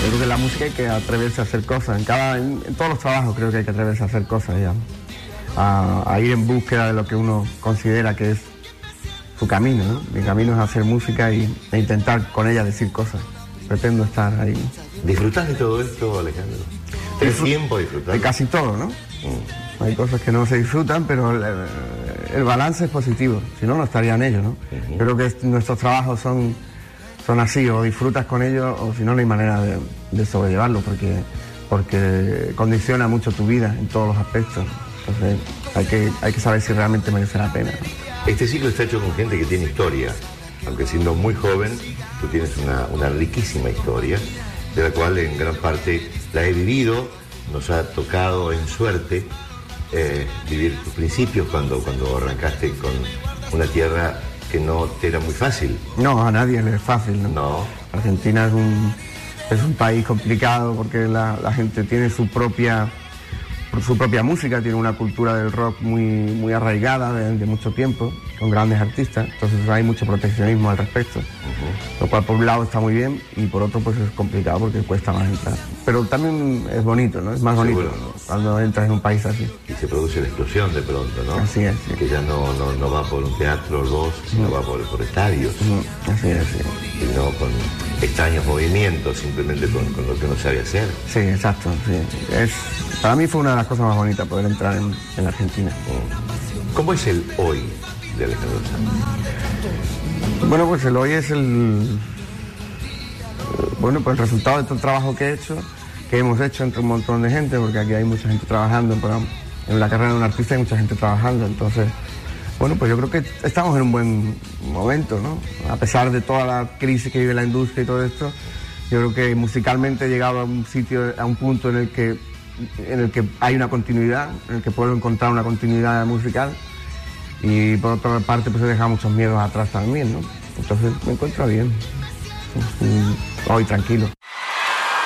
Yo creo que en la música hay que atreverse a hacer cosas. En todos los trabajos creo que hay que atreverse a hacer cosas ya. A ir en búsqueda de lo que uno considera que es su camino, ¿no? Mi camino es hacer música e intentar con ella decir cosas. Pretendo estar ahí. ¿Disfrutás de todo esto, Alejandro? ¿Tienes tiempo a disfrutar? De casi todo, ¿no? Hay cosas que no se disfrutan, pero el balance es positivo. Si no, no estaría en ello, ¿no? Creo que nuestros trabajos son así, o disfrutas con ellos, o si no, no hay manera de sobrellevarlo, porque condiciona mucho tu vida en todos los aspectos. Entonces hay que saber si realmente merece la pena, ¿no? Este ciclo está hecho con gente que tiene historia, aunque siendo muy joven, tú tienes una riquísima historia, de la cual en gran parte la he vivido. Nos ha tocado en suerte vivir tus principios cuando arrancaste con una tierra que no te era muy fácil. No, a nadie le es fácil, ¿no? No. Argentina es un país complicado porque la gente tiene su propia música, tiene una cultura del rock muy arraigada de mucho tiempo, con grandes artistas, entonces hay mucho proteccionismo al respecto, lo cual por un lado está muy bien y por otro pues es complicado porque cuesta más entrar. Pero también es bonito, ¿no? Es más bonito, ¿no? Cuando entras en un país así. Y se produce la explosión de pronto, ¿no? Así es. Sí. Que ya no va por un teatro o dos, sino va por estadios. Así es, sí. Y no con extraños movimientos, simplemente con lo que uno sabe hacer. Sí, exacto. Sí. Para mí fue una de las cosas más bonitas poder entrar en la Argentina. ¿Cómo es el hoy de Alejandro Sanz? Bueno, pues el hoy es el resultado de todo el trabajo que hemos hecho entre un montón de gente, porque aquí hay mucha gente trabajando, en la carrera de un artista hay mucha gente trabajando, entonces, bueno, pues yo creo que estamos en un buen momento, ¿no? A pesar de toda la crisis que vive la industria y todo esto, yo creo que musicalmente he llegado a un punto en el que hay una continuidad, en el que puedo encontrar una continuidad musical, y por otra parte pues he dejado muchos miedos atrás también, ¿no? Entonces me encuentro bien, hoy tranquilo.